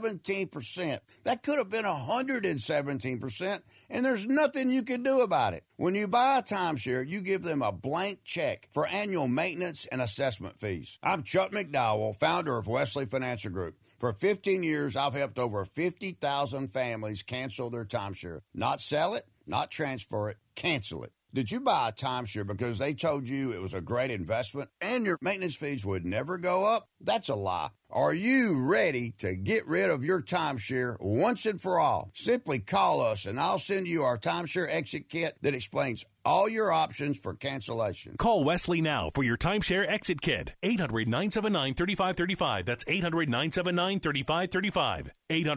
17%. That could have been 117%, and there's nothing you can do about it. When you buy a timeshare, you give them a blank check for annual maintenance and assessment fees. I'm Chuck McDowell, founder of Wesley Financial Group. For 15 years, I've helped over 50,000 families cancel their timeshare. Not sell it, not transfer it, cancel it. Did you buy a timeshare because they told you it was a great investment and your maintenance fees would never go up? That's a lie. Are you ready to get rid of your timeshare once and for all? Simply call us and I'll send you our timeshare exit kit that explains all your options for cancellation. Call Wesley now for your timeshare exit kit. 800-979-3535. That's 800-979-3535.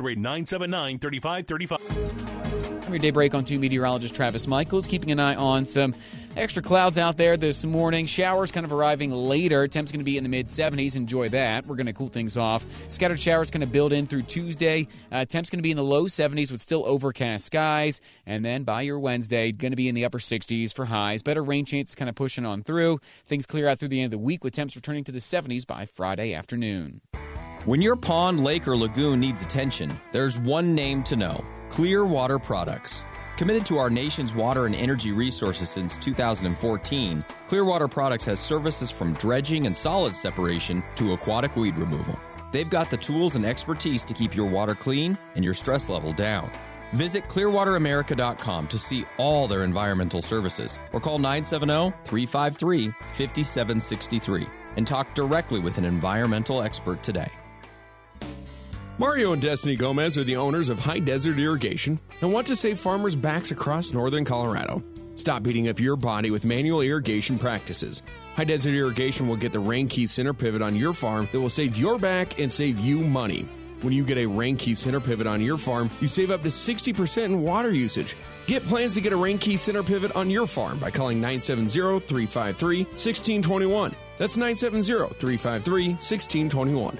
800-979-3535. Everyday break on 2 meteorologist Travis Michaels, keeping an eye on some extra clouds out there this morning. Showers kind of arriving later. Temps going to be in the mid-70s. Enjoy that. We're going to cool things off. Scattered showers going to build in through Tuesday. Temps going to be in the low 70s with still overcast skies. And then by your Wednesday, going to be in the upper 60s for highs. Better rain chances kind of pushing on through. Things clear out through the end of the week with temps returning to the 70s by Friday afternoon. When your pond, lake, or lagoon needs attention, there's one name to know: Clearwater Products. Committed to our nation's water and energy resources since 2014, Clearwater Products has services from dredging and solid separation to aquatic weed removal. They've got the tools and expertise to keep your water clean and your stress level down. Visit clearwateramerica.com to see all their environmental services or call 970-353-5763 and talk directly with an environmental expert today. Mario and Destiny Gomez are the owners of High Desert Irrigation and want to save farmers' backs across northern Colorado. Stop beating up your body with manual irrigation practices. High Desert Irrigation will get the Rain Key center pivot on your farm that will save your back and save you money. When you get a Rain Key center pivot on your farm, you save up to 60% in water usage. Get plans to get a Rain Key center pivot on your farm by calling 970-353-1621. That's 970-353-1621.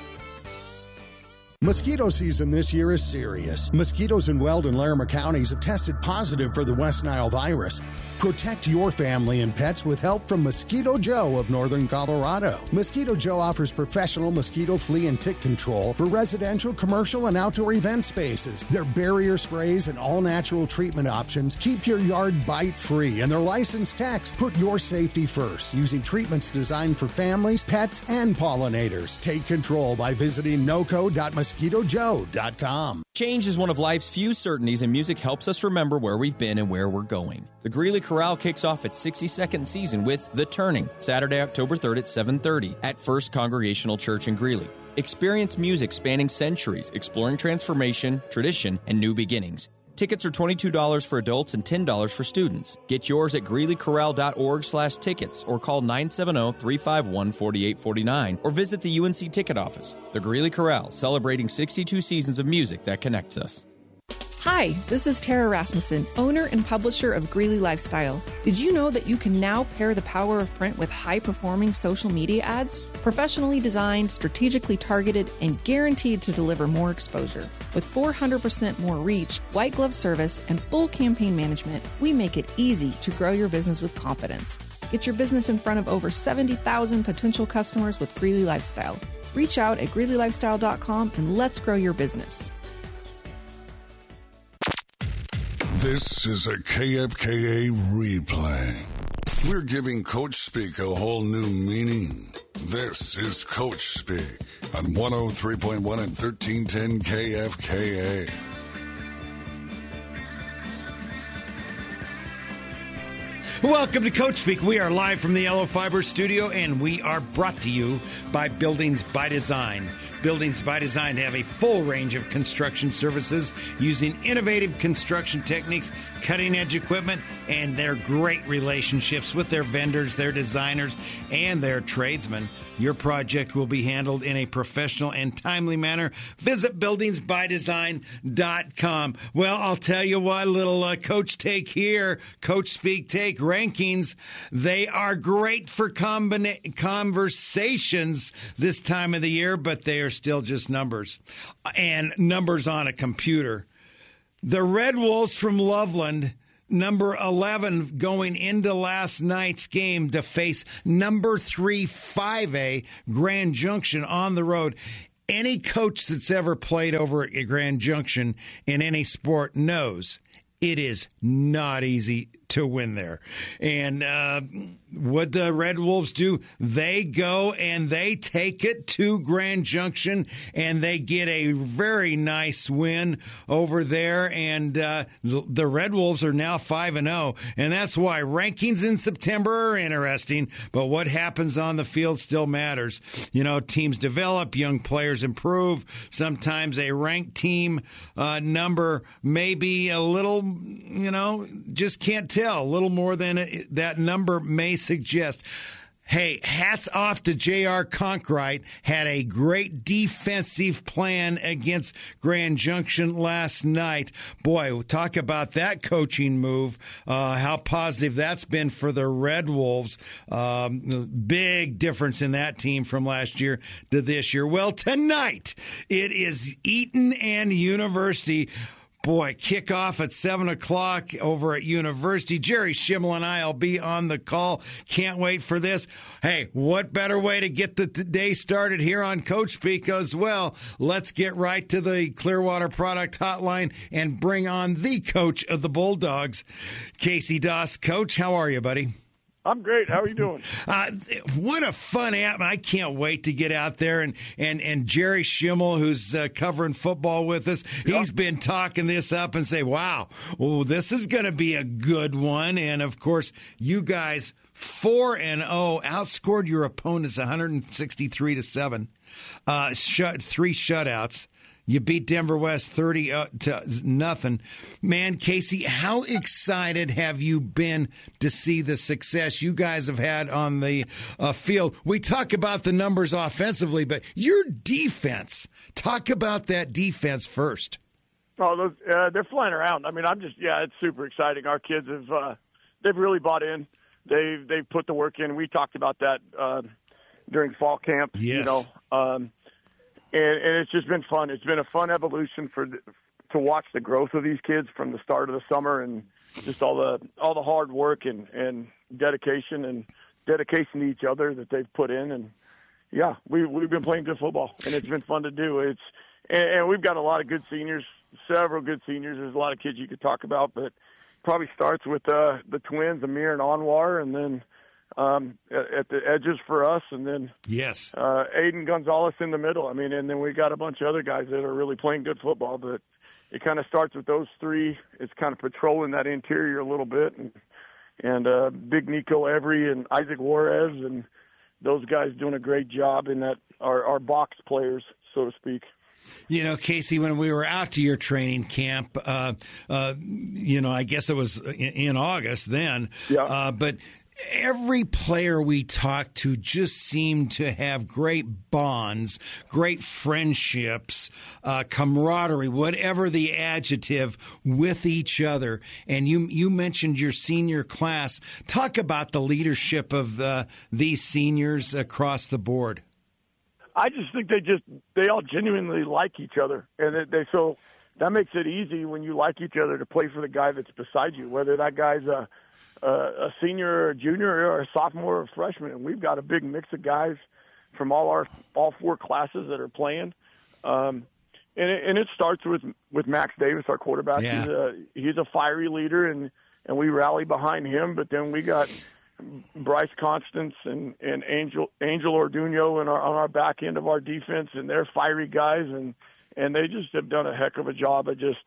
Mosquito season this year is serious. Mosquitoes in Weld and Larimer counties have tested positive for the West Nile virus. Protect your family and pets with help from Mosquito Joe of Northern Colorado. Mosquito Joe offers professional mosquito, flea, and tick control for residential, commercial, and outdoor event spaces. Their barrier sprays and all-natural treatment options keep your yard bite-free, and their licensed techs put your safety first, using treatments designed for families, pets, and pollinators. Take control by visiting noco.mosquitojoe.com. Change is one of life's few certainties, and music helps us remember where we've been and where we're going. The Greeley Chorale kicks off its 62nd season with The Turning, Saturday, October 3rd at 7:30 at First Congregational Church in Greeley. Experience music spanning centuries, exploring transformation, tradition, and new beginnings. Tickets are $22 for adults and $10 for students. Get yours at greeleychorale.org/tickets or call 970-351-4849 or visit the UNC ticket office. The Greeley Chorale, celebrating 62 seasons of music that connects us. Hi, this is Tara Rasmussen, owner and publisher of Greeley Lifestyle. Did you know that you can now pair the power of print with high-performing social media ads? Professionally designed, strategically targeted, and guaranteed to deliver more exposure. With 400% more reach, white glove service, and full campaign management, we make it easy to grow your business with confidence. Get your business in front of over 70,000 potential customers with Greeley Lifestyle. Reach out at GreeleyLifestyle.com and let's grow your business. This is a KFKA replay. We're giving Coach Speak a whole new meaning. This is Coach Speak on 103.1 and 1310 KFKA. Welcome to Coach Speak. We are live from the Yellow Fiber studio, and we are brought to you by Buildings by Design. Buildings by Design have a full range of construction services using innovative construction techniques, cutting-edge equipment, and their great relationships with their vendors, their designers, and their tradesmen. Your project will be handled in a professional and timely manner. Visit buildingsbydesign.com. Well, I'll tell you what, little Coach Take here, Coach Speak Take rankings. They are great for conversations this time of the year, but they are still just numbers and numbers on a computer. The Red Wolves from Loveland, number 11, going into last night's game to face number 3 5A Grand Junction on the road. any coach that's ever played over at Grand Junction in any sport knows it is not easy to win there. And what the Red Wolves do, they go and they take it to Grand Junction, and they get a very nice win over there. And the Red Wolves are now 5-0, and that's why rankings in September are interesting. But what happens on the field still matters. You know, teams develop, young players improve. Sometimes a ranked team number may be a little, just can't tell. A little more than that number may suggest. Hey, hats off to J.R. Conkright. Had a great defensive plan against Grand Junction last night. Boy, talk about that coaching move, how positive that's been for the Red Wolves. Big difference in that team from last year to this year. Well, tonight it is Eaton and University. Boy, kickoff at 7 o'clock over at University. Jerry Schimmel and I will be on the call. Can't wait for this. Hey, what better way to get the day started here on Coach Speak as well? Let's get right to the Clearwater Product Hotline and bring on the coach of the Bulldogs, Casey Doss. Coach, how are you, buddy? I'm great. How are you doing? What a fun app. I can't wait to get out there. And Jerry Schimmel, who's covering football with us, he's been talking this up and say, wow, this is going to be a good one. And, of course, you guys 4-0 outscored your opponents 163-7. 3 shutouts. You beat Denver West 30-0. Man, Casey, how excited have you been to see the success you guys have had on the field? We talk about the numbers offensively, but your defense, talk about that defense first. Oh, they're flying around. I mean, it's super exciting. Our kids they've really bought in. They've put the work in. We talked about that during fall camp. Yes. And it's just been fun. It's been a fun evolution to watch the growth of these kids from the start of the summer, and just all the hard work and dedication to each other that they've put in. And yeah, we've been playing good football, and it's been fun to do. And we've got a lot of good seniors, several good seniors. There's a lot of kids you could talk about, but probably starts with the twins, Amir and Anwar, and then at the edges for us, and then yes, Aiden Gonzalez in the middle. I mean, and then we got a bunch of other guys that are really playing good football. But it kind of starts with those three. It's kind of patrolling that interior a little bit, and Big Nico Every and Isaac Juarez, and those guys doing a great job in that our box players, so to speak. You know, Casey, when we were out to your training camp, I guess it was in August then. Yeah. But every player we talked to just seemed to have great bonds, great friendships, camaraderie, whatever the adjective, with each other. And you mentioned your senior class. Talk about the leadership of these seniors across the board. I just think they all genuinely like each other, and so that makes it easy when you like each other to play for the guy that's beside you, whether that guy's a senior or a junior or a sophomore or a freshman. And we've got a big mix of guys from all 4 classes that are playing. And it starts with Max Davis, our quarterback. Yeah. He's a fiery leader, and we rally behind him. But then we got Bryce Constance and Angel Orduno on our back end of our defense, and they're fiery guys, and they just have done a heck of a job of just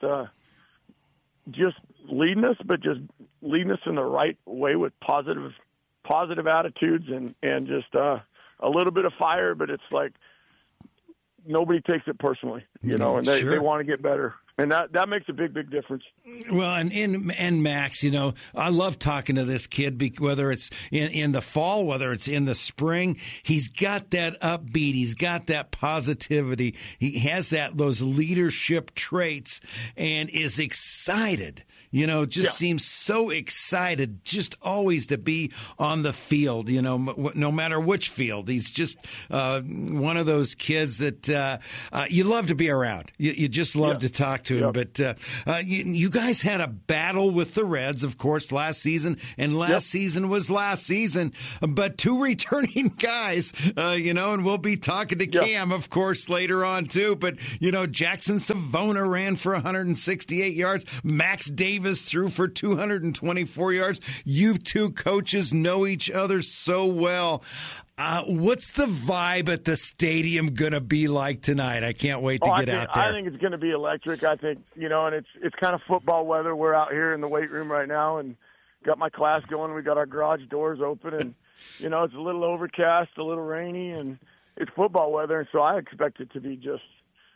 leading us, but just leading us in the right way with positive attitudes and just a little bit of fire, but it's like nobody takes it personally, and they want to get better. And that makes a big difference. Well, and Max, I love talking to this kid, whether it's in the fall, whether it's in the spring. He's got that upbeat. He's got that positivity. He has those leadership traits and is excited. Seems so excited just always to be on the field, no matter which field. He's just one of those kids that you love to be around. You just love to talk talk to him. But you guys had a battle with the Reds, of course, last season, and last season was last season. But two returning guys, and we'll be talking to Cam, of course, later on too. But Jackson Savona ran for 168 yards. Max Davis threw for 224 yards. You two coaches know each other so well. What's the vibe at the stadium going to be like tonight? I can't wait to get out there. I think it's going to be electric. I think, and it's kind of football weather. We're out here in the weight room right now and got my class going. We got our garage doors open and, it's a little overcast, a little rainy, and it's football weather. And so I expect it to be just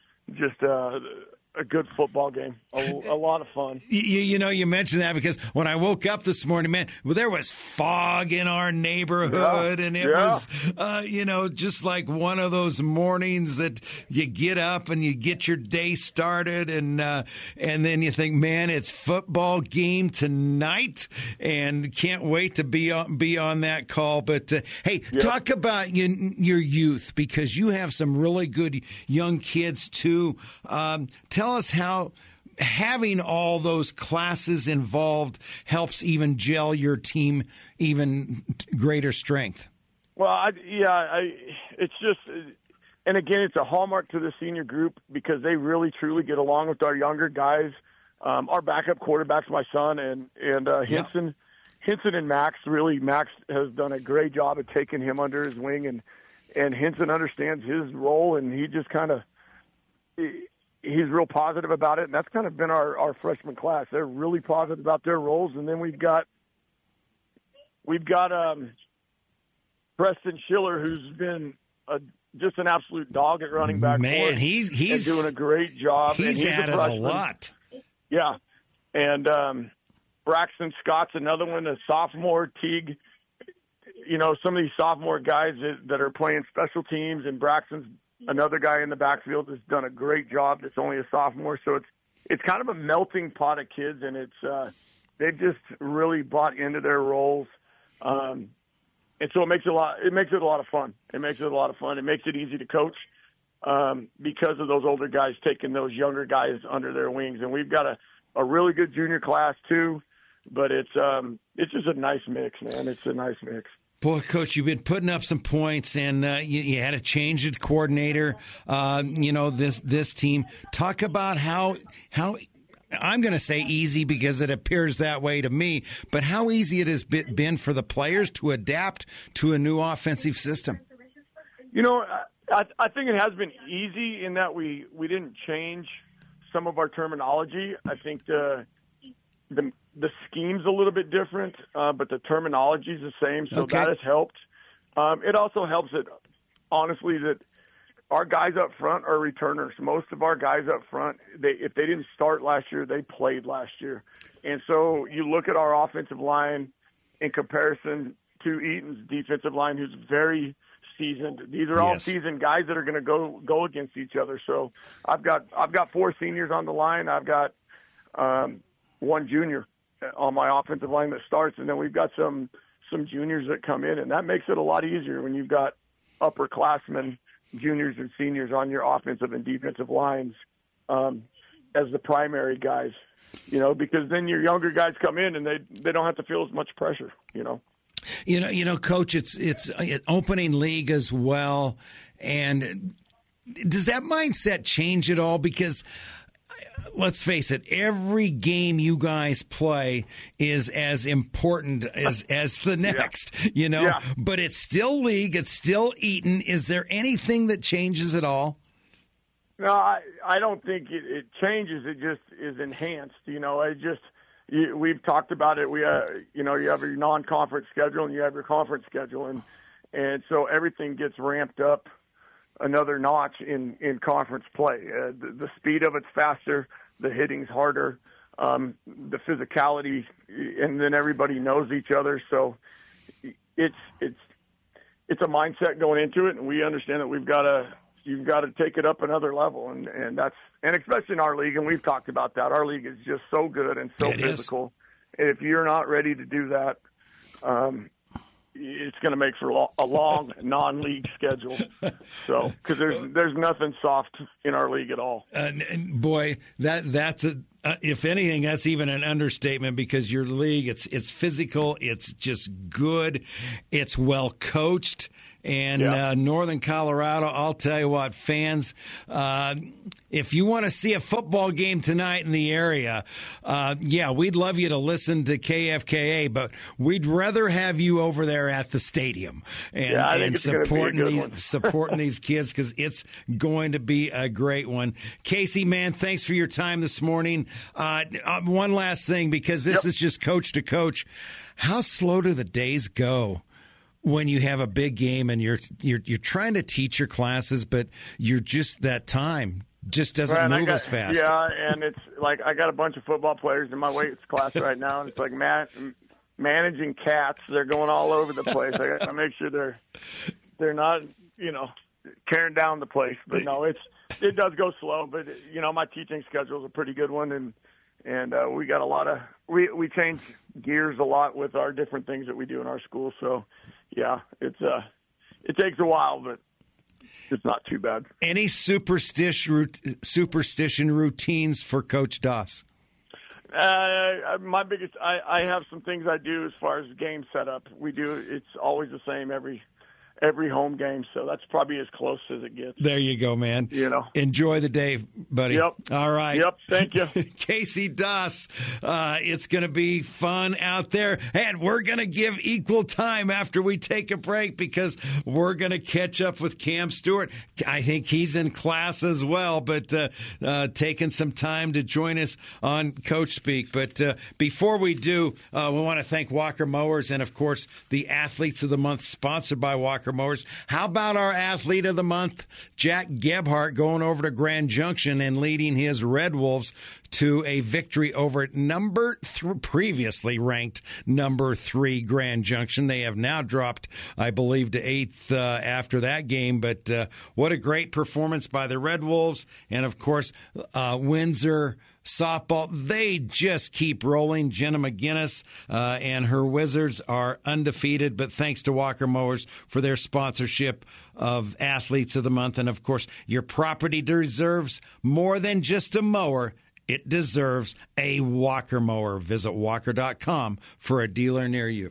a good football game, a lot of fun. You mentioned that because when I woke up this morning, man, there was fog in our neighborhood, and it was, just like one of those mornings that you get up and you get your day started, and then you think, man, it's football game tonight, and can't wait to be on that call. But hey, talk about your youth, because you have some really good young kids too. Tell us how having all those classes involved helps even gel your team even greater strength. Well, it's just, and again, it's a hallmark to the senior group because they really truly get along with our younger guys. Our backup quarterback's my son, and Henson and Max. Really, Max has done a great job of taking him under his wing, and Henson understands his role, and he just kind of. He's real positive about it, and that's kind of been our freshman class. They're really positive about their roles, and then we've got Preston Schiller, who's been just an absolute dog at running back. Man, he's doing a great job. He's added a lot. Yeah, and Braxton Scott's another one, a sophomore. Teague, some of these sophomore guys that are playing special teams, and Braxton's another guy in the backfield has done a great job. That's only a sophomore, so it's kind of a melting pot of kids, and they've just really bought into their roles, and so it makes it a lot of fun. It makes it easy to coach because of those older guys taking those younger guys under their wings, and we've got a really good junior class too. But it's just a nice mix, man. It's a nice mix. Boy, Coach, you've been putting up some points, and you had a change at coordinator. This team. Talk about how I'm going to say easy because it appears that way to me, but how easy it has been for the players to adapt to a new offensive system. I think it has been easy in that we didn't change some of our terminology. I think the scheme's a little bit different, but the terminology's the same, so that has helped. It also helps that, honestly, that our guys up front are returners. Most of our guys up front, if they didn't start last year, they played last year. And so you look at our offensive line in comparison to Eaton's defensive line, who's very seasoned. These are all seasoned guys that are going to go against each other. So I've got 4 seniors on the line. I've got one junior on my offensive line that starts, and then we've got some juniors that come in, and that makes it a lot easier when you've got upperclassmen, juniors and seniors on your offensive and defensive lines as the primary guys, because then your younger guys come in and they don't have to feel as much pressure, Coach, it's an opening league as well, and does that mindset change at all? Because let's face it, every game you guys play is as important as the next, but it's still league, it's still Eaton. Is there anything that changes at all? No, I don't think it changes. It just is enhanced. We've talked about it. We, you have your non-conference schedule and you have your conference schedule, and so everything gets ramped up another notch in conference play. The speed of it's faster, the hitting's harder, the physicality, and then everybody knows each other. So it's a mindset going into it, and we understand that you've got to take it up another level, and especially in our league, and we've talked about that. Our league is just so good and so physical. And if you're not ready to do that, it's going to make for a long non-league schedule. So, because there's nothing soft in our league at all. And boy, that's if anything, that's even an understatement, because your league, it's physical, it's just good, it's well coached. And Northern Colorado, I'll tell you what, fans, if you want to see a football game tonight in the area, we'd love you to listen to KFKA, but we'd rather have you over there at the stadium and supporting these kids, because it's going to be a great one. Casey, man, thanks for your time this morning. One last thing, because this is just coach to coach. How slow do the days go when you have a big game and you're trying to teach your classes, but you're just, that time just doesn't move as fast? Yeah, and it's like I got a bunch of football players in my weights class right now, and it's like managing cats. They're going all over the place. I got to make sure they're not, tearing down the place. But no, it does go slow. But my teaching schedule is a pretty good one, and we got a lot of we change gears a lot with our different things that we do in our school. So yeah, it takes a while, but it's not too bad. Any superstition routines for Coach Doss? My biggest, I have some things I do as far as game setup. It's always the same every home game, so that's probably as close as it gets. There you go, man. Enjoy the day, buddy. Yep. All right. Yep. Thank you. Casey Doss, it's going to be fun out there, and we're going to give equal time after we take a break, because we're going to catch up with Cam Stewart. I think he's in class as well, but taking some time to join us on Coach Speak. But before we do, we want to thank Walker Mowers and, of course, the Athletes of the Month, sponsored by Walker Mowers. How about our Athlete of the Month, Jack Gebhardt, going over to Grand Junction and leading his Red Wolves to a victory over previously ranked number 3 Grand Junction. They have now dropped, I believe, to 8th after that game. But what a great performance by the Red Wolves. And, of course, Windsor softball, they just keep rolling. Jenna McGinnis and her Wizards are undefeated, but thanks to Walker Mowers for their sponsorship of Athletes of the Month. And, of course, your property deserves more than just a mower. It deserves a Walker mower. Visit walker.com for a dealer near you.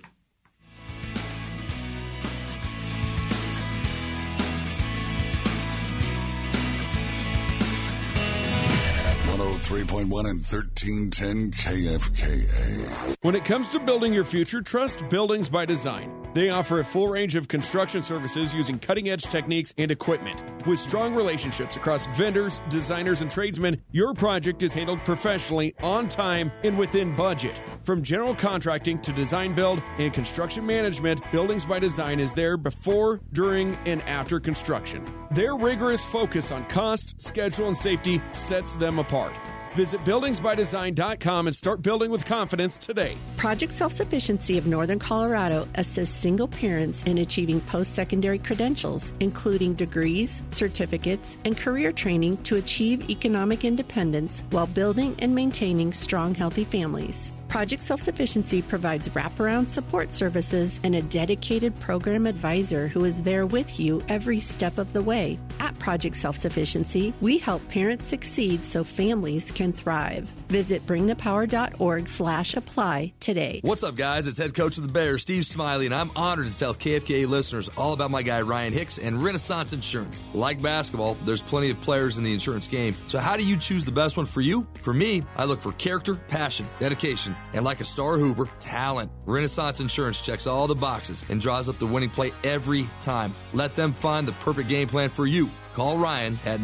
103.1 and 1310 KFKA. When it comes to building your future, trust Buildings by Design. They offer a full range of construction services using cutting-edge techniques and equipment. With strong relationships across vendors, designers, and tradesmen, your project is handled professionally, on time, and within budget. From general contracting to design build and construction management, Buildings by Design is there before, during, and after construction. Their rigorous focus on cost, schedule, and safety sets them apart. Visit buildingsbydesign.com and start building with confidence today. Project Self-Sufficiency of Northern Colorado assists single parents in achieving post-secondary credentials, including degrees, certificates, and career training to achieve economic independence while building and maintaining strong, healthy families. Project Self-Sufficiency provides wraparound support services and a dedicated program advisor who is there with you every step of the way. At Project Self-Sufficiency, we help parents succeed so families can thrive. Visit bringthepower.org/apply today. What's up, guys? It's head coach of the Bears, Steve Smiley, and I'm honored to tell KFKA listeners all about my guy Ryan Hicks and Renaissance Insurance. Like basketball, there's plenty of players in the insurance game. So how do you choose the best one for you? For me, I look for character, passion, dedication, and like a star hooper, talent. Renaissance Insurance checks all the boxes and draws up the winning play every time. Let them find the perfect game plan for you. Call Ryan at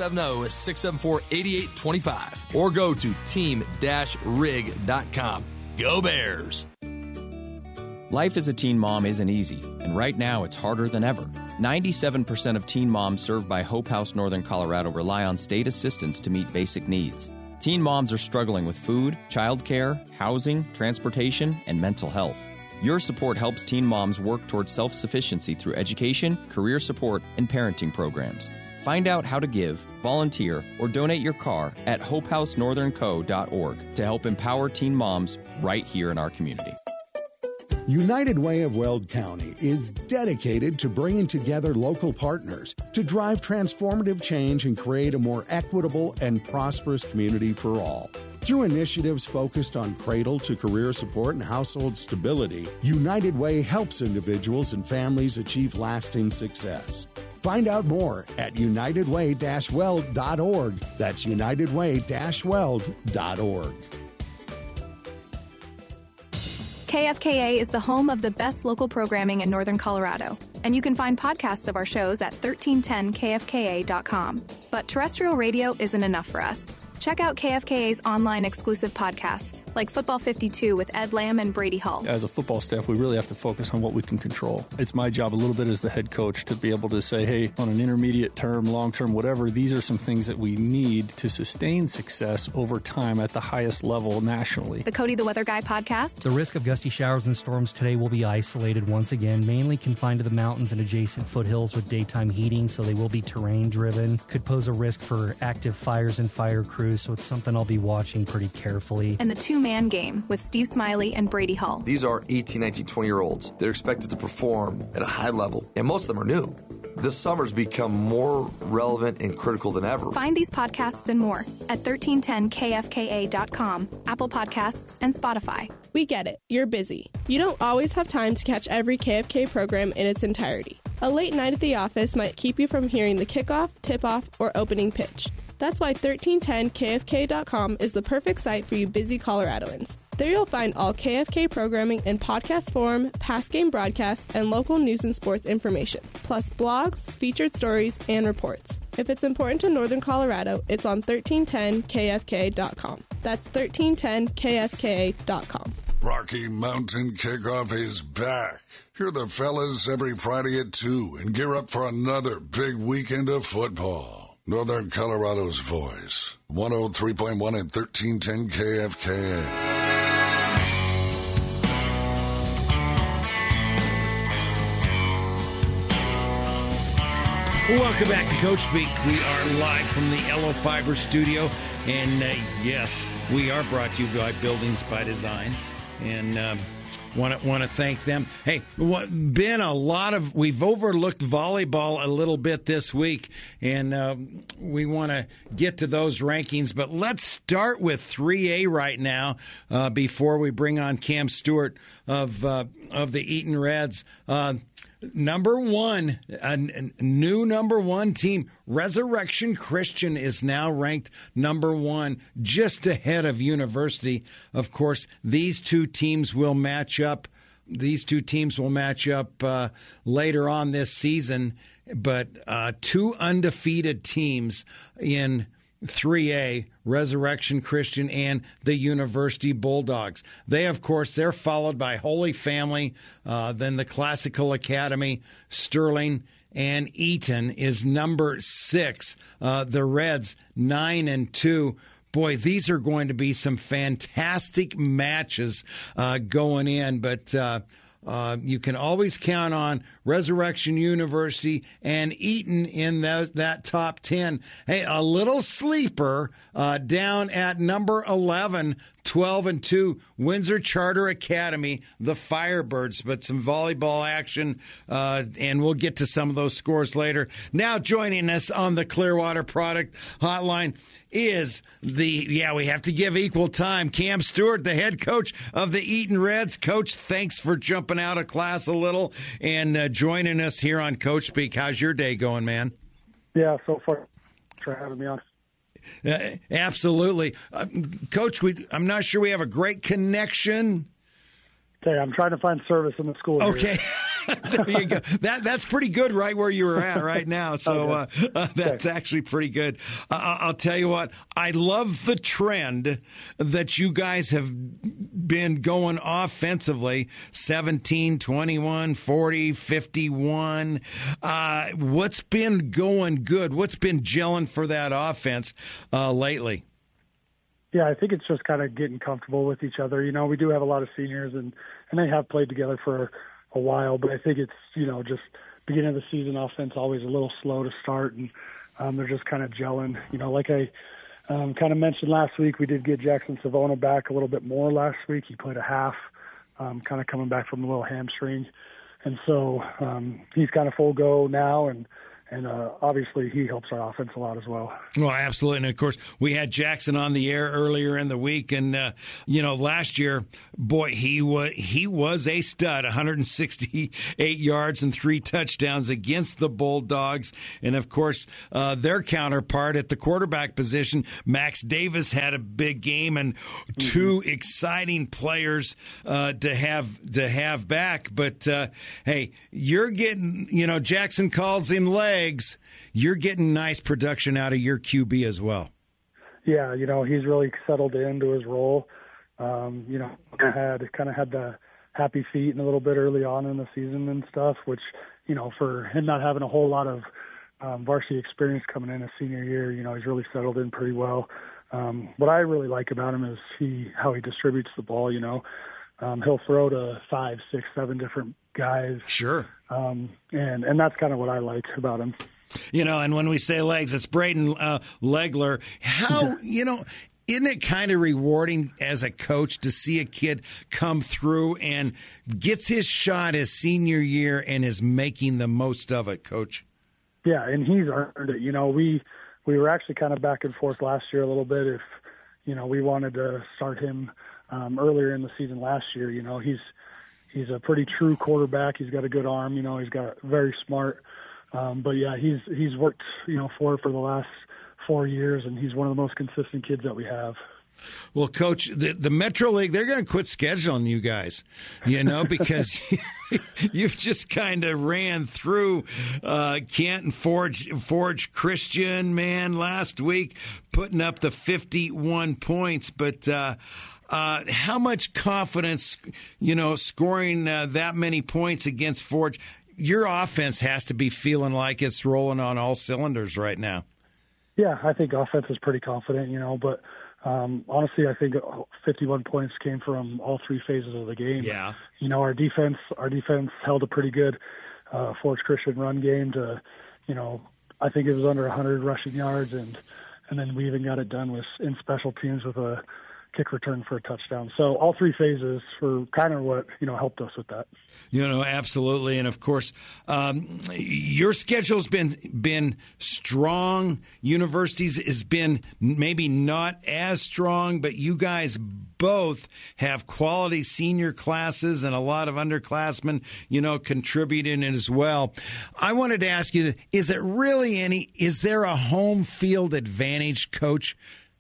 970-674-8825 or go to team-rig.com. Go Bears! Life as a teen mom isn't easy, and right now it's harder than ever. 97% of teen moms served by Hope House Northern Colorado rely on state assistance to meet basic needs. Teen moms are struggling with food, childcare, housing, transportation, and mental health. Your support helps teen moms work towards self-sufficiency through education, career support, and parenting programs. Find out how to give, volunteer, or donate your car at hopehousenorthernco.org to help empower teen moms right here in our community. United Way of Weld County is dedicated to bringing together local partners to drive transformative change and create a more equitable and prosperous community for all. Through initiatives focused on cradle-to-career support and household stability, United Way helps individuals and families achieve lasting success. Find out more at unitedway-weld.org. That's unitedway-weld.org. KFKA is the home of the best local programming in Northern Colorado, and you can find podcasts of our shows at 1310kfka.com. But terrestrial radio isn't enough for us. Check out KFKA's online exclusive podcasts, like Football 52 with Ed Lamb and Brady Hall. As a football staff, we really have to focus on what we can control. It's my job a little bit as the head coach to be able to say, hey, on an intermediate term, long term, whatever, these are some things that we need to sustain success over time at the highest level nationally. The Cody the Weather Guy podcast. The risk of gusty showers and storms today will be isolated once again, mainly confined to the mountains and adjacent foothills with daytime heating, so they will be terrain driven. Could pose a risk for active fires and fire crews, so it's something I'll be watching pretty carefully. And the two-man game with Steve Smiley and Brady Hall. These are 18, 19, 20-year-olds. They're expected to perform at a high level, and most of them are new. This summer's become more relevant and critical than ever. Find these podcasts and more at 1310kfka.com, Apple Podcasts, and Spotify. We get it. You're busy. You don't always have time to catch every KFK program in its entirety. A late night at the office might keep you from hearing the kickoff, tip-off, or opening pitch. That's why 1310kfk.com is the perfect site for you busy Coloradoans. There you'll find all KFK programming in podcast form, past game broadcasts, and local news and sports information, plus blogs, featured stories, and reports. If it's important to Northern Colorado, it's on 1310kfk.com. That's 1310kfka.com. Rocky Mountain Kickoff is back. Hear the fellas every Friday at 2 and gear up for another big weekend of football. Northern Colorado's voice, 103.1 and 1310 KFKA. Welcome back to Coach Speak. We are live from the Yellow Fiber studio. And yes, we are brought to you by Buildings by Design. And want to thank them. Hey, we've overlooked volleyball a little bit this week, and we want to get to those rankings. But let's start with 3A right now before we bring on Cam Stewart of the Eaton Reds. Number one, a new number one team, Resurrection Christian, is now ranked number one, just ahead of University. Of course, these two teams will match up. Later on this season, but two undefeated teams in 3A, Resurrection Christian and the University Bulldogs. They're followed by Holy Family, then the Classical Academy, Sterling, and Eaton is number 6. The Reds 9-2. Boy, these are going to be some fantastic matches going in, but you can always count on Resurrection University and Eaton in that top 10. Hey, a little sleeper down at number 11, 12-2, Windsor Charter Academy, the Firebirds, but some volleyball action, and we'll get to some of those scores later. Now joining us on the Clearwater Product Hotline is we have to give equal time, Cam Stewart, the head coach of the Eaton Reds. Coach, thanks for jumping out of class a little and joining us here on Coach Speak. How's your day going, man? Yeah, so far. Thanks for having me on. Absolutely. Coach, I'm not sure we have a great connection. Okay, I'm trying to find service in the school. Okay. There you go. That's pretty good right where you were at right now. So that's actually pretty good. I'll tell you what, I love the trend that you guys have been going offensively, 17, 21, 40, 51. What's been going good? What's been gelling for that offense lately? Yeah, I think it's just kind of getting comfortable with each other. You know, we do have a lot of seniors, and they have played together for a while, but I think it's, just beginning of the season offense always a little slow to start, and they're just kind of gelling. Like I kind of mentioned last week, we did get Jackson Savona back a little bit more last week. He played a half. kind of coming back from a little hamstring. And so he's kind of full go now, and obviously he helps our offense a lot as well. Well, absolutely. And, of course, we had Jackson on the air earlier in the week. And, last year, boy, he was a stud, 168 yards and 3 touchdowns against the Bulldogs. And, of course, their counterpart at the quarterback position, Max Davis, had a big game and 2 exciting players to have back. But, hey, you're getting, Jackson calls him legs. You're getting nice production out of your QB as well. Yeah, he's really settled into his role. Kind of had the happy feet a little bit early on in the season and stuff, which, for him not having a whole lot of varsity experience coming in his senior year, he's really settled in pretty well. What I really like about him is how he distributes the ball. He'll throw to 5, 6, 7 different guys. Sure. And that's kind of what I like about him. And when we say legs, it's Braden Legler. How, isn't it kind of rewarding as a coach to see a kid come through and gets his shot his senior year and is making the most of it, Coach? Yeah, and he's earned it. We were actually kind of back and forth last year a little bit if, we wanted to start him earlier in the season last year. He's a pretty true quarterback. He's got a good arm. He's got very smart. But yeah, he's worked for the last 4 years, and he's one of the most consistent kids that we have. Well, Coach, the Metro League, they're going to quit scheduling you guys, because you've just kind of ran through Canton Forge Christian, man, last week, putting up the 51 points. But how much confidence, scoring that many points against Forge, your offense has to be feeling like it's rolling on all cylinders right now. Yeah, I think offense is pretty confident, but honestly, I think 51 points came from all 3 phases of the game. Yeah. Our defense held a pretty good Forge Christian run game to, I think it was under 100 rushing yards, and then we even got it done in special teams with a kick return for a touchdown. So all 3 phases were kind of what, helped us with that. Absolutely. And of course, your schedule's been strong. Universities has been maybe not as strong, but you guys both have quality senior classes and a lot of underclassmen, contributing as well. I wanted to ask you, is there a home field advantage, Coach,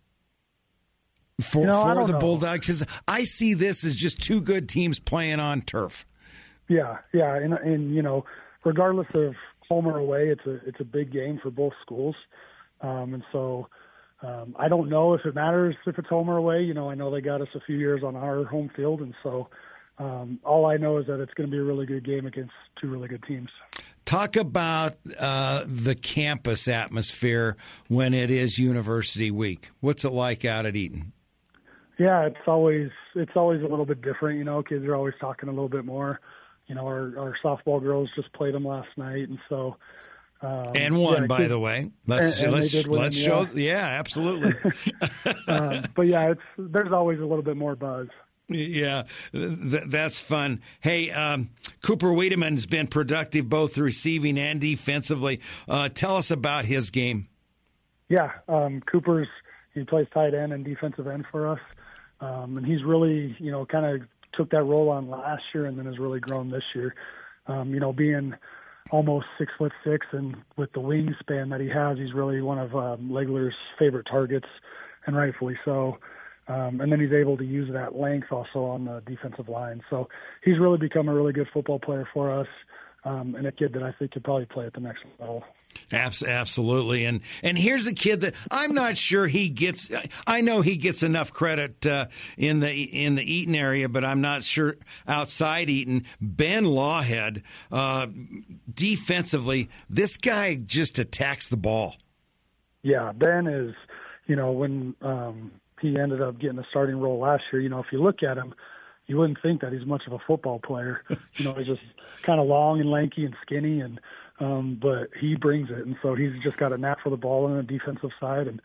for the Bulldogs? Because I see this as just 2 good teams playing on turf. Yeah, and regardless of home or away, it's a big game for both schools, and so I don't know if it matters if it's home or away. I know they got us a few years on our home field, and so all I know is that it's going to be a really good game against 2 really good teams. Talk about the campus atmosphere when it is University Week. What's it like out at Eaton? Yeah, it's always a little bit different. Kids are always talking a little bit more. Our softball girls just played them last night, and so and won, by the way. Let's show. Yeah, absolutely. But yeah, there's always a little bit more buzz. Yeah, that's fun. Hey, Cooper Wiedemann has been productive both receiving and defensively. Tell us about his game. Yeah, he plays tight end and defensive end for us. And he's really, kind of took that role on last year and then has really grown this year. Being almost 6'6" and with the wingspan that he has, he's really one of Legler's favorite targets, and rightfully so. And then he's able to use that length also on the defensive line. So he's really become a really good football player for us, and a kid that I think could probably play at the next level. Absolutely. And here's a kid that I'm not sure he gets. I know he gets enough credit in the Eaton area, but I'm not sure outside Eaton. Ben Lawhead, defensively, this guy just attacks the ball. Yeah, Ben is, when he ended up getting a starting role last year, if you look at him, you wouldn't think that he's much of a football player. He's just kind of long and lanky and skinny, and but he brings it, and so he's just got a knack for the ball on the defensive side, and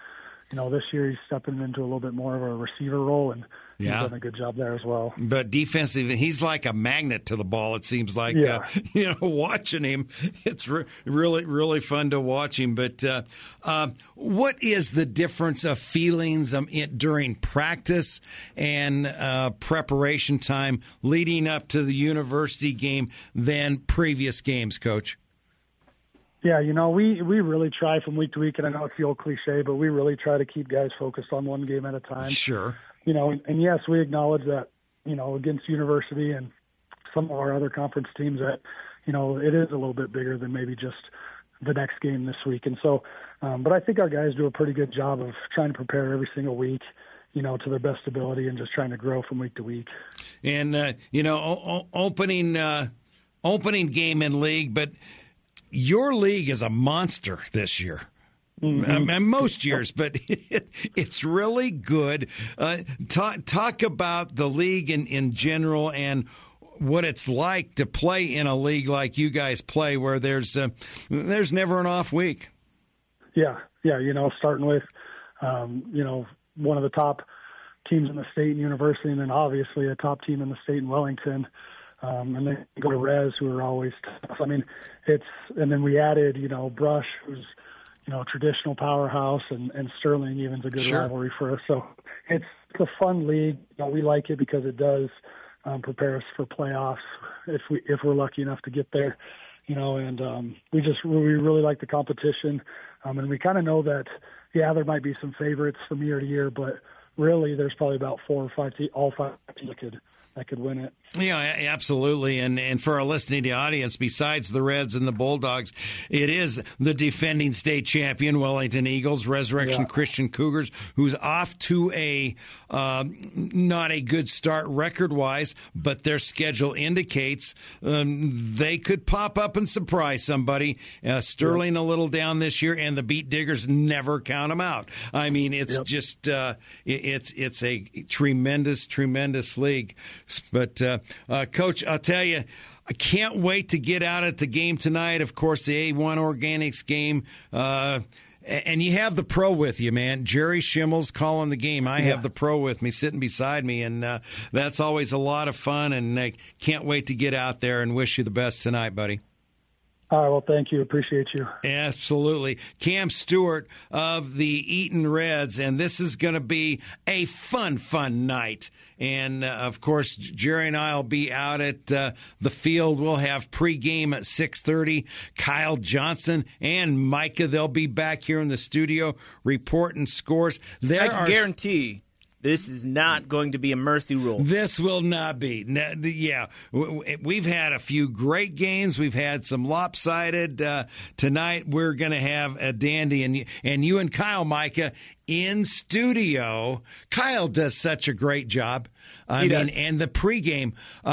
This year he's stepping into a little bit more of a receiver role, and he's done a good job there as well. But defensively, he's like a magnet to the ball, it seems like. Watching him, it's really, really fun to watch him. But what is the difference of feelings during practice and preparation time leading up to the university game than previous games, Coach? Yeah, we really try from week to week, and I know it's the old cliche, but we really try to keep guys focused on one game at a time. Sure. And yes, we acknowledge that, against University and some of our other conference teams that, it is a little bit bigger than maybe just the next game this week. And so, but I think our guys do a pretty good job of trying to prepare every single week, to their best ability and just trying to grow from week to week. And, opening game in league, but your league is a monster this year. Most years, but it's really good. Talk about the league in general and what it's like to play in a league like you guys play, where there's never an off week. Yeah. Starting with, one of the top teams in the state and University, and then obviously a top team in the state in Wellington. And then go to Res, who are always tough. And then we added, Brush, who's, traditional powerhouse, and Sterling even's a good rivalry for us. So it's a fun league. We like it because it does prepare us for playoffs if we're lucky enough to get there. And we really like the competition. And we kind of know that, there might be some favorites from year to year, but really there's probably about 4 or 5 teams, all 5 teams that could win it. Yeah, absolutely. And for our listening audience, besides the Reds and the Bulldogs, it is the defending state champion Wellington Eagles, Resurrection Christian Cougars, who's off to a not a good start record-wise, but their schedule indicates they could pop up and surprise somebody. Sterling a little down this year, and the Beat Diggers never count them out. I mean, it's just it's a tremendous, tremendous league. But, Coach, I'll tell you, I can't wait to get out at the game tonight. Of course, the A1 Organics game. And you have the pro with you, man. Jerry Schimmel's calling the game. I have the pro with me, sitting beside me, and that's always a lot of fun. And I can't wait to get out there and wish you the best tonight, buddy. All right, well, thank you. Appreciate you. Absolutely. Cam Stewart of the Eaton Reds, and this is going to be a fun night. And, of course, Jerry and I will be out at the field. We'll have pregame at 6:30. Kyle Johnson and Micah, they'll be back here in the studio reporting scores. I can guarantee this is not going to be a mercy rule. This will not be. Yeah, we've had a few great games. We've had some lopsided. Tonight we're going to have a dandy. And you and Kyle, Micah, in studio. Kyle does such a great job. I mean, and the pregame,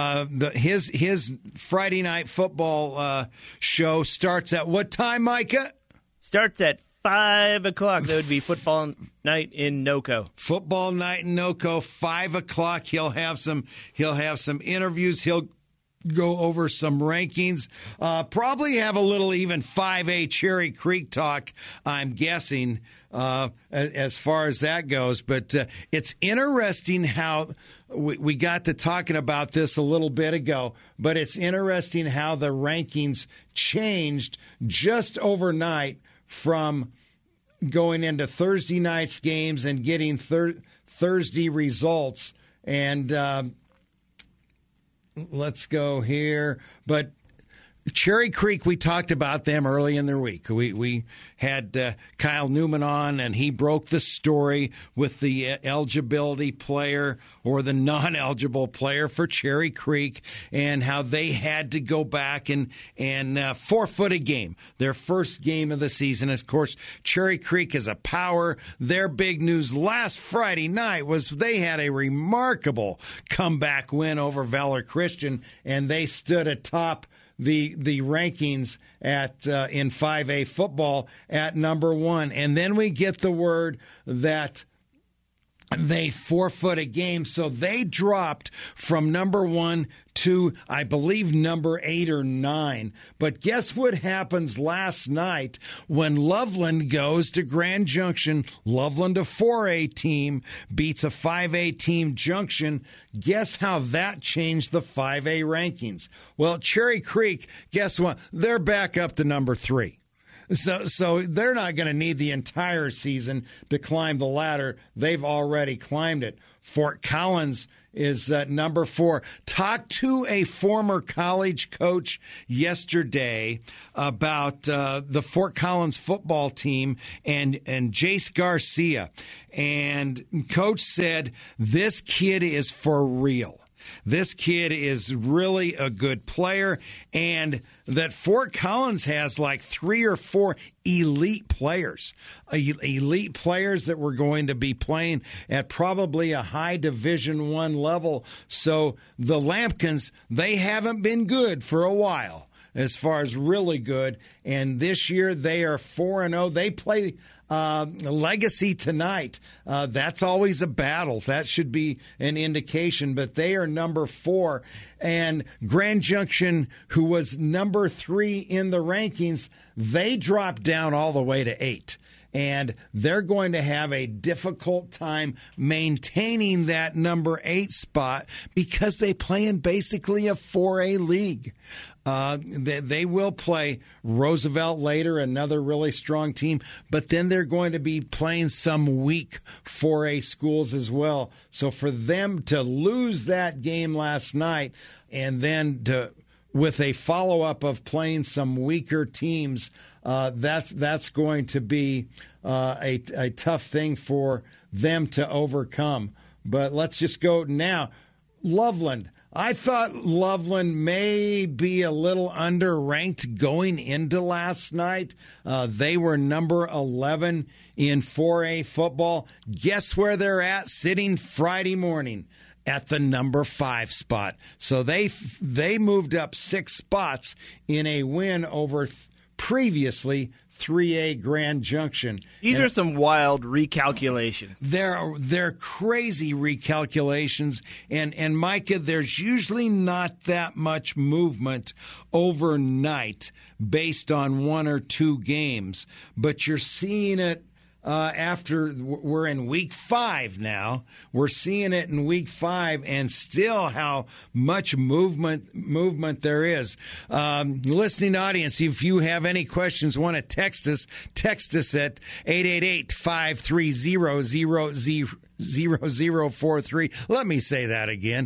his Friday night football show starts at what time, Micah? Starts at 5 o'clock. That would be football night in NoCo. Football night in NoCo, 5 o'clock. He'll have some interviews. He'll go over some rankings. Probably have a little even 5A Cherry Creek talk, I'm guessing, as far as that goes. But it's interesting how we got to talking about this a little bit ago, but it's interesting how the rankings changed just overnight from going into Thursday night's games and getting Thursday results. And let's go here. But Cherry Creek, we talked about them early in the week. We had Kyle Newman on, and he broke the story with the eligibility player or the non-eligible player for Cherry Creek, and how they had to go back and forfeit a game, their first game of the season. Of course, Cherry Creek is a power. Their big news last Friday night was they had a remarkable comeback win over Valor Christian, and they stood atop the rankings at in 5A football at number 1. And then we get the word that they forfeit a game. So they dropped from number 1 to, I believe, number 8 or 9. But guess what happens last night when Loveland goes to Grand Junction? Loveland, a 4A team, beats a 5A team, Junction. Guess how that changed the 5A rankings? Well, Cherry Creek, guess what? They're back up to number 3. So they're not going to need the entire season to climb the ladder. They've already climbed it. Fort Collins is number 4. Talked to a former college coach yesterday about the Fort Collins football team and Jace Garcia. And Coach said, this kid is for real. This kid is really a good player, and that Fort Collins has like 3 or 4 elite players that were going to be playing at probably a high Division I level. So the Lampkins, they haven't been good for a while as far as really good, and this year they are 4-0. They play Legacy tonight. That's always a battle. That should be an indication, but they are number 4. And Grand Junction, who was number 3 in the rankings, they dropped down all the way to 8. And they're going to have a difficult time maintaining that number 8 spot because they play in basically a 4A league. They will play Roosevelt later, another really strong team, but then they're going to be playing some weak 4A schools as well. So for them to lose that game last night and then with a follow-up of playing some weaker teams, that's going to be a tough thing for them to overcome. But let's just go now. Loveland. I thought Loveland may be a little underranked going into last night. They were number 11 in 4A football. Guess where they're at sitting Friday morning? At the number 5 spot. So they moved up 6 spots in a win over previously 3A Grand Junction. These are some wild recalculations. They're crazy recalculations. And Micah, there's usually not that much movement overnight based on 1 or 2 games. But you're seeing it after we're in week 5 now. We're seeing it in week 5 and still how much movement there is. Listening audience, if you have any questions, want to text us at 888-530-0043. Let me say that again,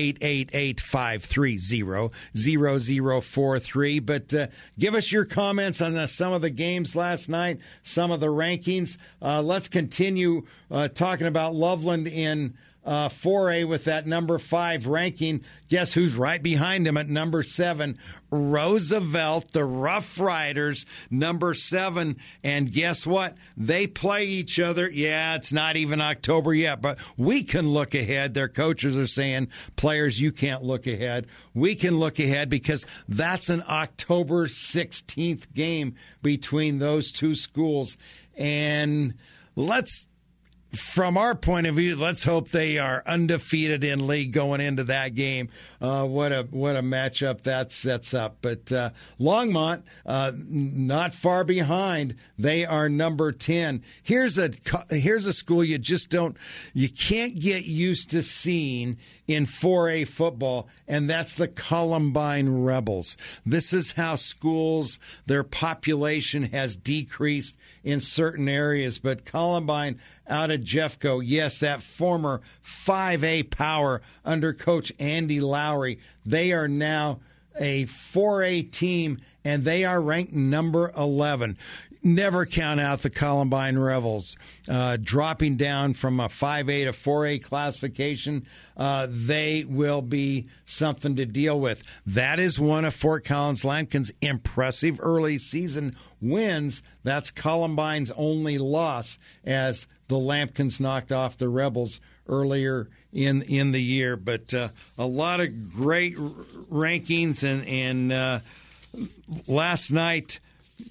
888-530-0043. But give us your comments on some of the games last night, some of the rankings. Let's continue talking about Loveland in 4A with that number 5 ranking. Guess who's right behind him at number 7? Roosevelt, the Rough Riders, number 7. And guess what? They play each other. Yeah, it's not even October yet, but we can look ahead. Their coaches are saying, players, you can't look ahead. We can look ahead because that's an October 16th game between those two schools. And from our point of view, let's hope they are undefeated in league going into that game. What a matchup that sets up. But Longmont, not far behind. They are number 10. Here's a school you can't get used to seeing in 4A football, and that's the Columbine Rebels. This is how schools, their population has decreased in certain areas, but Columbine out of Jeffco, yes, that former 5A power under Coach Andy Lowry, they are now a 4A team, and they are ranked number 11. Never count out the Columbine Rebels. Dropping down from a 5A to 4A classification, they will be something to deal with. That is one of Fort Collins Lampkin's impressive early season wins. That's Columbine's only loss as the Lampkins knocked off the Rebels earlier in the year. But a lot of great rankings, and last night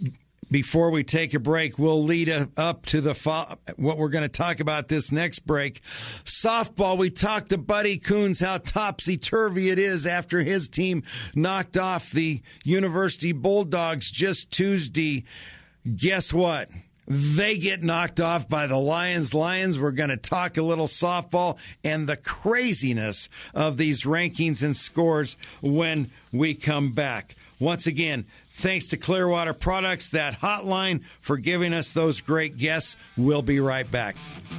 before we take a break, we'll lead up to what we're going to talk about this next break. Softball, we talked to Buddy Coons how topsy-turvy it is after his team knocked off the University Bulldogs just Tuesday. Guess what? They get knocked off by the Lions. We're going to talk a little softball and the craziness of these rankings and scores when we come back. Once again, thanks to Clearwater Products, that hotline, for giving us those great guests. We'll be right back.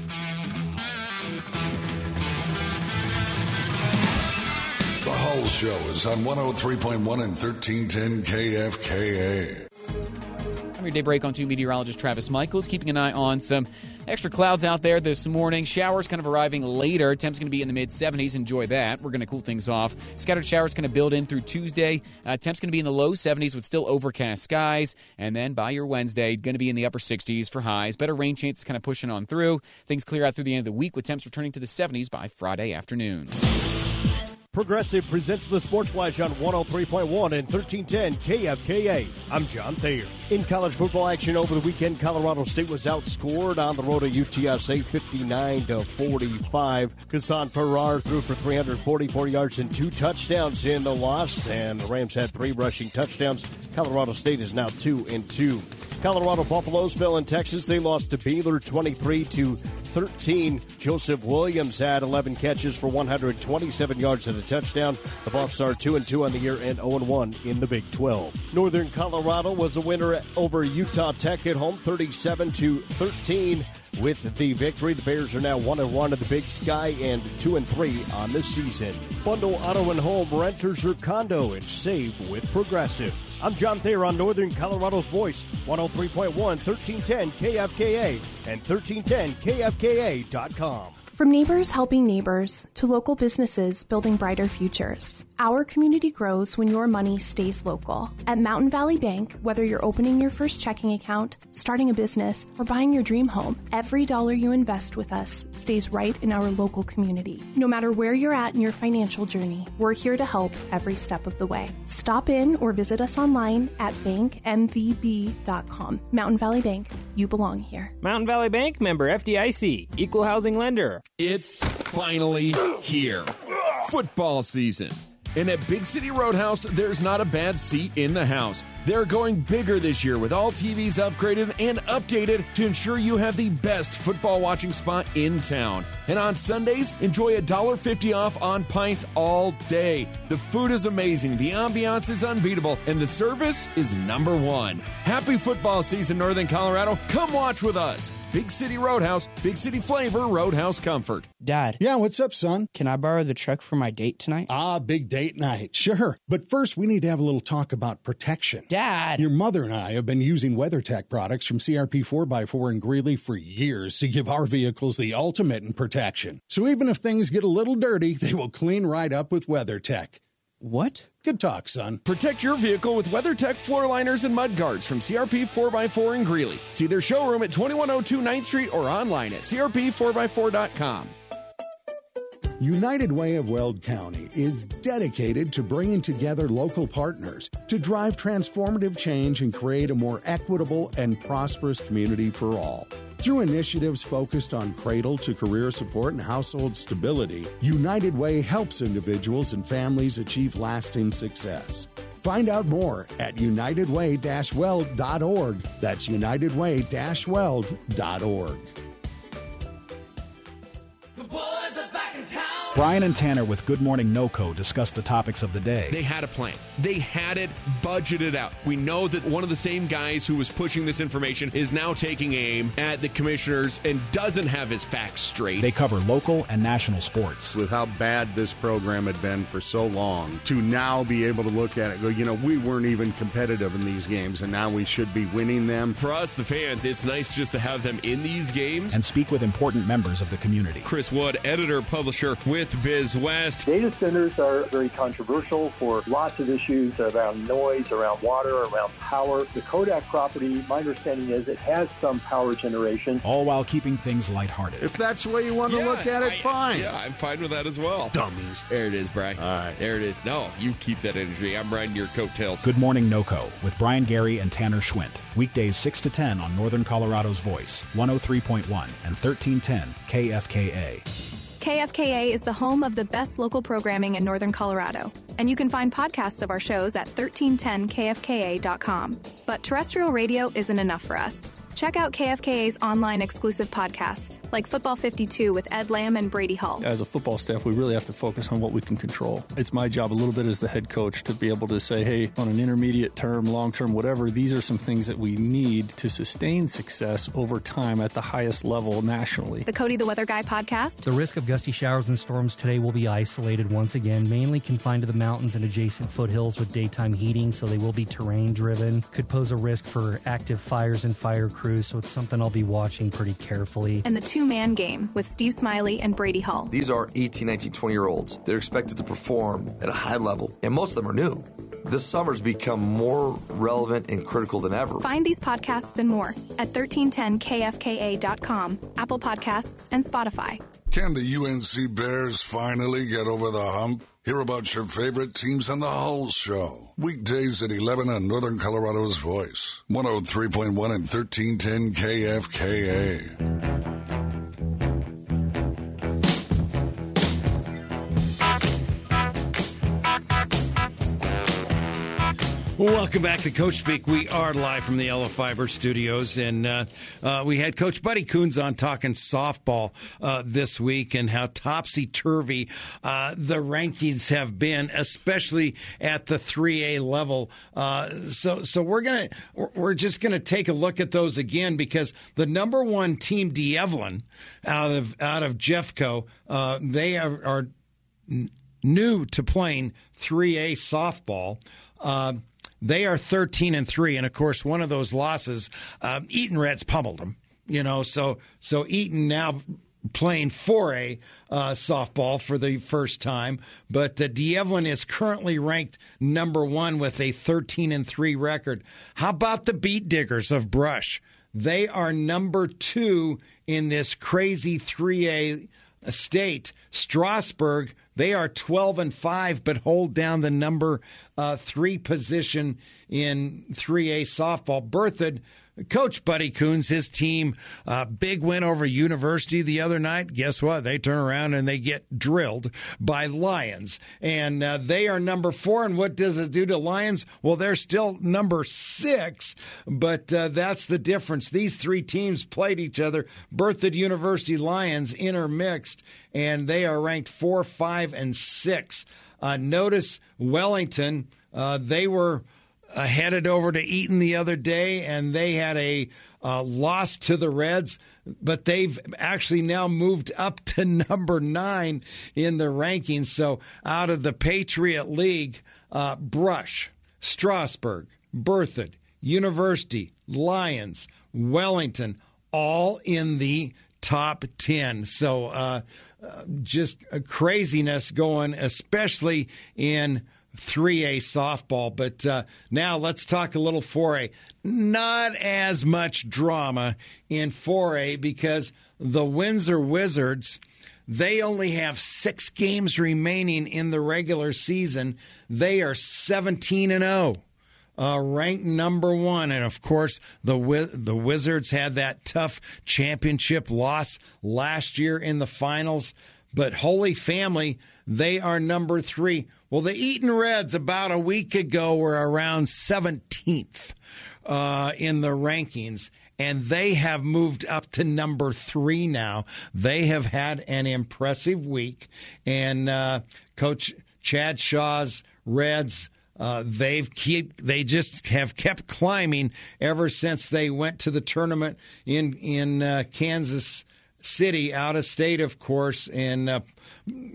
The Hull Show is on 103.1 and 1310 KFKA. Your day break on 2 meteorologist Travis Michaels, keeping an eye on some extra clouds out there this morning. Showers kind of arriving later. Temps going to be in the mid-70s. Enjoy that. We're going to cool things off. Scattered showers going to build in through Tuesday. Temps going to be in the low 70s with still overcast skies. And then by your Wednesday, going to be in the upper 60s for highs. Better rain chances kind of pushing on through. Things clear out through the end of the week with temps returning to the 70s by Friday afternoon. Progressive presents the Sports Flash on 103.1 and 1310 KFKA. I'm John Thayer. In college football action over the weekend, Colorado State was outscored on the road at UTSA 59-45. Hassan Farrar threw for 344 yards and 2 touchdowns in the loss, and the Rams had 3 rushing touchdowns. Colorado State is now 2-2. Colorado Buffaloes fell in Texas. They lost to Baylor 23-13. Joseph Williams had 11 catches for 127 yards and a touchdown. The Buffs are 2-2 on the year and 0-1 in the Big 12. Northern Colorado was a winner over Utah Tech at home, 37-13. With the victory, the Bears are now 1-1 at the Big Sky and 2-3 on the season. Bundle auto and home, renters or condo, and save with Progressive. I'm John Thayer on Northern Colorado's Voice, 103.1, 1310 KFKA, and 1310KFKA.com. From neighbors helping neighbors to local businesses building brighter futures, our community grows when your money stays local. At Mountain Valley Bank, whether you're opening your first checking account, starting a business, or buying your dream home, every dollar you invest with us stays right in our local community. No matter where you're at in your financial journey, we're here to help every step of the way. Stop in or visit us online at bankmvb.com. Mountain Valley Bank, you belong here. Mountain Valley Bank, member FDIC, equal housing lender. It's finally here. Football season. And at Big City Roadhouse, there's not a bad seat in the house. They're going bigger this year with all TVs upgraded and updated to ensure you have the best football watching spot in town. And on Sundays, enjoy $1.50 off on pints all day. The food is amazing, the ambiance is unbeatable, and the service is number one. Happy football season, Northern Colorado. Come watch with us. Big City Roadhouse, Big City flavor, Roadhouse comfort. Dad. Yeah, what's up, son? Can I borrow the truck for my date tonight? Big date night. Sure. But first, we need to have a little talk about protection. Dad. Your mother and I have been using WeatherTech products from CRP 4x4 in Greeley for years to give our vehicles the ultimate in protection. So even if things get a little dirty, they will clean right up with WeatherTech. What? Good talk, son. Protect your vehicle with WeatherTech floor liners and mud guards from CRP 4x4 in Greeley. See their showroom at 2102 9th Street or online at crp4x4.com. United Way of Weld County is dedicated to bringing together local partners to drive transformative change and create a more equitable and prosperous community for all. Through initiatives focused on cradle-to-career support and household stability, United Way helps individuals and families achieve lasting success. Find out more at unitedway-weld.org. That's unitedway-weld.org. Brian and Tanner with Good Morning NoCo discuss the topics of the day. They had a plan. They had it budgeted out. We know that one of the same guys who was pushing this information is now taking aim at the commissioners and doesn't have his facts straight. They cover local and national sports. With how bad this program had been for so long, to now be able to look at it and go, we weren't even competitive in these games, and now we should be winning them. For us, the fans, it's nice just to have them in these games. And speak with important members of the community. Chris Wood, editor of Public publisher with Biz West. Data centers are very controversial for lots of issues around noise, around water, around power. The Kodak property, my understanding is it has some power generation. All while keeping things lighthearted. If that's the way you want to look at it, fine. Yeah, I'm fine with that as well. Dummies. There it is, Brian. All right. There it is. No, you keep that energy. I'm riding your coattails. Good Morning NoCo with Brian Gary and Tanner Schwint. Weekdays 6 to 10 on Northern Colorado's Voice, 103.1 and 1310 KFKA. KFKA is the home of the best local programming in Northern Colorado, and you can find podcasts of our shows at 1310kfka.com. But terrestrial radio isn't enough for us. Check out KFKA's online exclusive podcasts, like Football 52 with Ed Lamb and Brady Hall. As a football staff, we really have to focus on what we can control. It's my job a little bit as the head coach to be able to say, hey, on an intermediate term, long term, whatever, these are some things that we need to sustain success over time at the highest level nationally. The Cody the Weather Guy podcast. The risk of gusty showers and storms today will be isolated once again, mainly confined to the mountains and adjacent foothills with daytime heating, so they will be terrain driven. Could pose a risk for active fires and fire crews, so it's something I'll be watching pretty carefully. And the two-man game with Steve Smiley and Brady Hall. These are 18, 19, 20-year-olds. They're expected to perform at a high level, and most of them are new. This summer's become more relevant and critical than ever. Find these podcasts and more at 1310kfka.com, Apple Podcasts, and Spotify. Can the UNC Bears finally get over the hump? Hear about your favorite teams on the Hull Show. Weekdays at 11 on Northern Colorado's Voice. 103.1 and 1310 KFKA. Welcome back to Coach Speak. We are live from the Yellow Fiber studios, and we had Coach Buddy Coons on talking softball this week and how topsy-turvy the rankings have been, especially at the 3A level. So we're just gonna take a look at those again, because the number one team, D'Evelyn, out of Jeffco, they are new to playing 3A softball. They are 13-3, and of course, one of those losses, Eaton Reds pummeled them. So Eaton now playing 4A softball for the first time, but D'Evelyn is currently ranked number one with a 13-3 record. How about the Beet Diggers of Brush? They are number two in this crazy 3A state. Strasburg, they are 12-5, but hold down the number 3 position in 3A softball. Berthoud, Coach Buddy Coons, his team, big win over University the other night. Guess what? They turn around and they get drilled by Lions. And they are number 4. And what does it do to Lions? Well, they're still number 6, but that's the difference. These three teams played each other. Berthoud University Lions intermixed, and they are ranked 4, 5, and 6. Notice Wellington, they were headed over to Eaton the other day, and they had a loss to the Reds, but they've actually now moved up to number 9 in the rankings. So out of the Patriot League, Brush, Strasburg, Berthoud, University, Lions, Wellington, all in the top 10. So just craziness going, especially in 3A softball. But now let's talk a little 4A. Not as much drama in 4A because the Windsor Wizards, they only have 6 games remaining in the regular season. They are 17-0. Ranked number 1. And, of course, the Wizards had that tough championship loss last year in the finals. But Holy Family, they are number 3. Well, the Eaton Reds about a week ago were around 17th in the rankings, and they have moved up to number 3 now. They have had an impressive week, and Coach Chad Shaw's Reds, they just have kept climbing ever since they went to the tournament in Kansas City, out of state, of course, and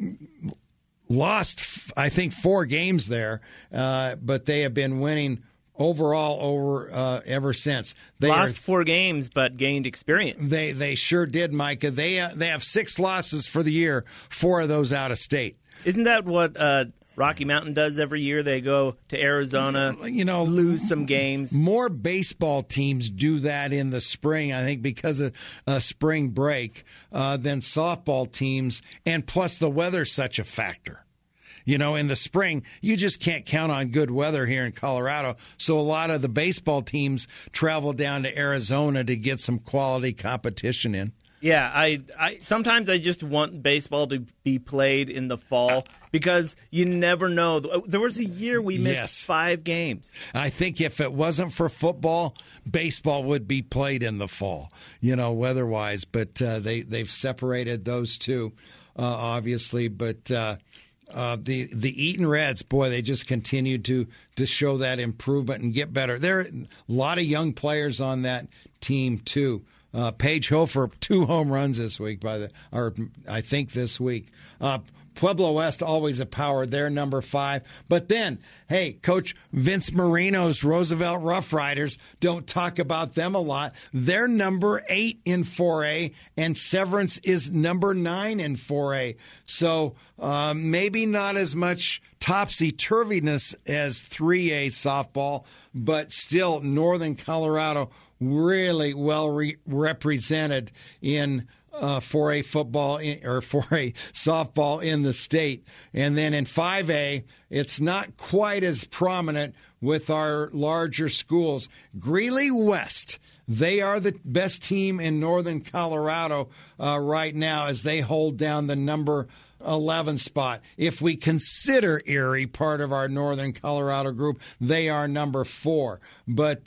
lost, I think, 4 games there, but they have been winning overall ever since. They lost 4 games, but gained experience. They sure did, Micah. They have 6 losses for the year, 4 of those out of state. Isn't that what Rocky Mountain does every year? They go to Arizona, lose some games. More baseball teams do that in the spring, I think, because of spring break than softball teams, and plus the weather's such a factor. In the spring, you just can't count on good weather here in Colorado. So a lot of the baseball teams travel down to Arizona to get some quality competition in. Yeah, I sometimes I just want baseball to be played in the fall because you never know. There was a year we missed 5 games. I think if it wasn't for football, baseball would be played in the fall, weather-wise. But they've separated those two, obviously. But the Eaton Reds, boy, they just continue to show that improvement and get better. There are a lot of young players on that team too. Paige Hofer, 2 home runs this week, I think this week. Pueblo West, always a power. They're number 5. But then, hey, Coach Vince Marino's Roosevelt Rough Riders, don't talk about them a lot. They're number 8 in 4A, and Severance is number 9 in 4A. So maybe not as much topsy-turviness as 3A softball, but still Northern Colorado really well represented in 4A football or 4A softball in the state. And then in 5A, it's not quite as prominent with our larger schools. Greeley West, they are the best team in Northern Colorado right now as they hold down the number 11 spot. If we consider Erie part of our Northern Colorado group, they are number 4. But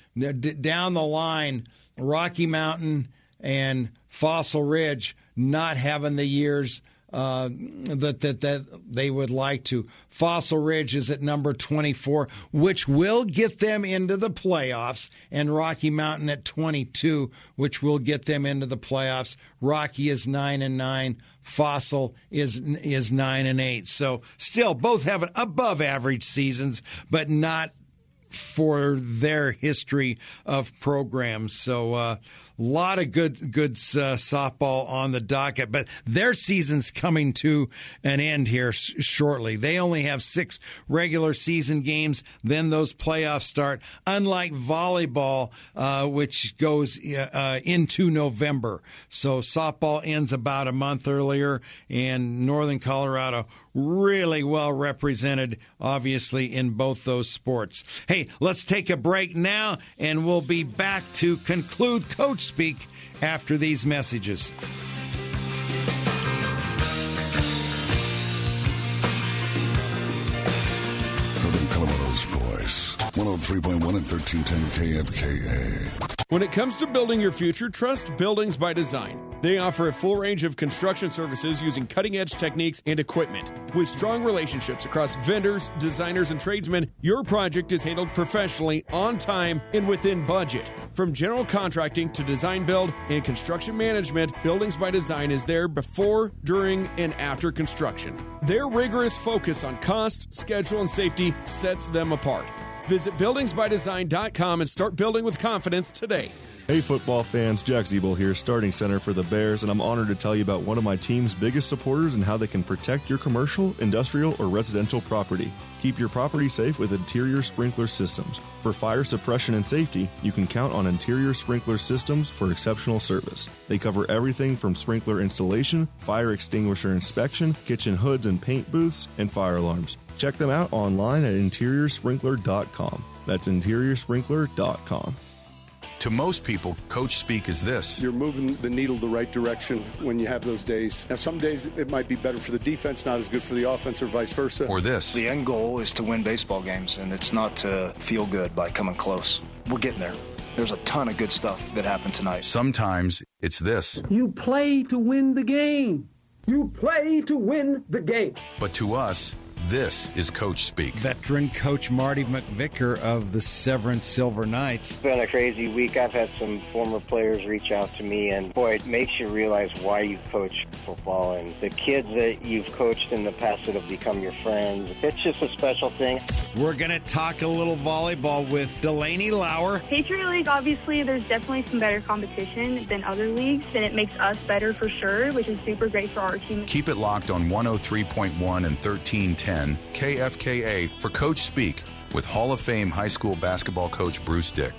down the line, Rocky Mountain and Fossil Ridge not having the years that they would like to. Fossil Ridge is at number 24, which will get them into the playoffs, and Rocky Mountain at 22, which will get them into the playoffs. Rocky is 9-9. Fossil is 9-8. So still both have an above average seasons, but not for their history of programs. So a lot of good softball on the docket, but their season's coming to an end here shortly. They only have 6 regular season games, then those playoffs start, unlike volleyball, which goes into November. So softball ends about a month earlier, and Northern Colorado really well represented, obviously, in both those sports. Hey, let's take a break now, and we'll be back to conclude Coach Speak after these messages. Northern Colorado's voice, 103.1 and 1310 KFKA. When it comes to building your future, trust Buildings by Design. They offer a full range of construction services using cutting-edge techniques and equipment. With strong relationships across vendors, designers, and tradesmen, your project is handled professionally, on time, and within budget. From general contracting to design build and construction management, Buildings by Design is there before, during, and after construction. Their rigorous focus on cost, schedule, and safety sets them apart. Visit buildingsbydesign.com and start building with confidence today. Hey football fans, Jack Zeeble here, starting center for the Bears, and I'm honored to tell you about one of my team's biggest supporters and how they can protect your commercial, industrial, or residential property. Keep your property safe with Interior Sprinkler Systems. For fire suppression and safety, you can count on Interior Sprinkler Systems for exceptional service. They cover everything from sprinkler installation, fire extinguisher inspection, kitchen hoods and paint booths, and fire alarms. Check them out online at interiorsprinkler.com. That's interiorsprinkler.com. To most people, Coach Speak is this. You're moving the needle the right direction when you have those days. Now, some days it might be better for the defense, not as good for the offense, or vice versa. Or this. The end goal is to win baseball games, and it's not to feel good by coming close. We're getting there. There's a ton of good stuff that happened tonight. Sometimes it's this. You play to win the game. You play to win the game. But to us, This is Coach Speak. Veteran coach Marty McVicker of the Severance Silver Knights. It's been a crazy week. I've had some former players reach out to me, and boy, it makes you realize why you coach football and the kids that you've coached in the past that have become your friends. It's just a special thing. We're going to talk a little volleyball with Delaney Lauer. Patriot League, obviously, there's definitely some better competition than other leagues, and it makes us better for sure, which is super great for our team. Keep it locked on 103.1 and 1310 KFKA for Coach Speak with Hall of Fame high school basketball coach Bruce Dick.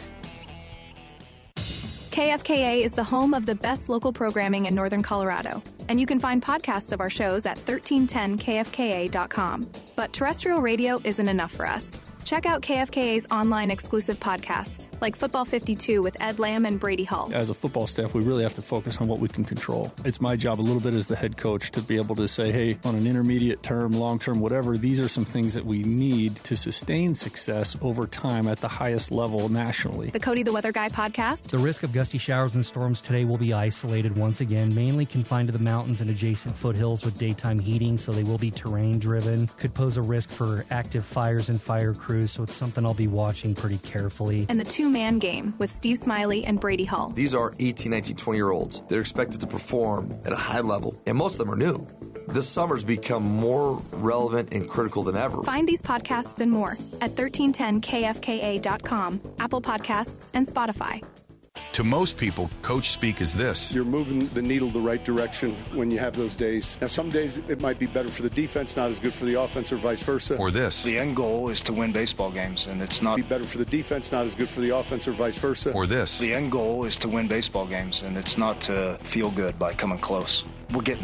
KFKA is the home of the best local programming in Northern Colorado, and you can find podcasts of our shows at 1310kfka.com. But terrestrial radio isn't enough for us. Check out KFKA's online exclusive podcasts, like Football 52 with Ed Lamb and Brady Hall. As a football staff, we really have to focus on what we can control. It's my job a little bit as the head coach to be able to say, hey, on an intermediate term, long term, whatever, these are some things that we need to sustain success over time at the highest level nationally. The Cody the Weather Guy podcast. The risk of gusty showers and storms today will be isolated once again, mainly confined to the mountains and adjacent foothills with daytime heating, so they will be terrain driven. Could pose a risk for active fires and fire crews, so it's something I'll be watching pretty carefully. And the two-man game with Steve Smiley and Brady Hall. These are 18, 19, 20-year-olds. They're expected to perform at a high level, and most of them are new. This summer's become more relevant and critical than ever. Find these podcasts and more at 1310kfka.com, Apple Podcasts, and Spotify. To most people, Coach Speak is this. You're moving the needle the right direction when you have those days. Now, some days it might be better for the defense, not as good for the offense, or vice versa. Or this. The end goal is to win baseball games, and it's not... Be better for the defense, not as good for the offense, or vice versa. Or this. The end goal is to win baseball games, and it's not to feel good by coming close. We're getting